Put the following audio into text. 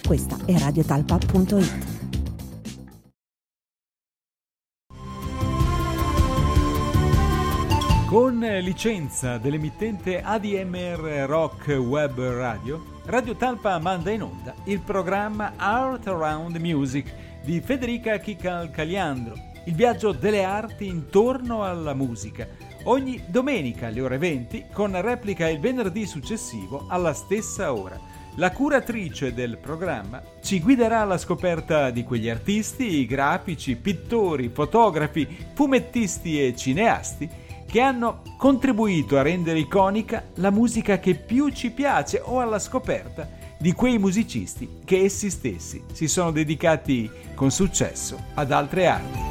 Questa è radiotalpa.it. Con licenza dell'emittente ADMR Rock Web Radio, Radio Talpa manda in onda il programma Art Around Music di Federica Chicalcaliandro, il viaggio delle arti intorno alla musica, ogni domenica alle ore 20, con replica il venerdì successivo alla stessa ora. La curatrice del programma ci guiderà alla scoperta di quegli artisti, grafici, pittori, fotografi, fumettisti e cineasti che hanno contribuito a rendere iconica la musica che più ci piace, o alla scoperta di quei musicisti che essi stessi si sono dedicati con successo ad altre arti.